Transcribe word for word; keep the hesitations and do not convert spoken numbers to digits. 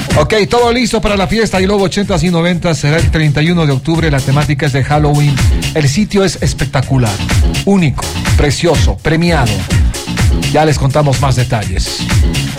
Ok, todo listo para la fiesta y luego ochentas y noventas. Será el treinta y uno de octubre. La temática es de Halloween. El sitio es espectacular, único, precioso, premiado. Ya les contamos más detalles.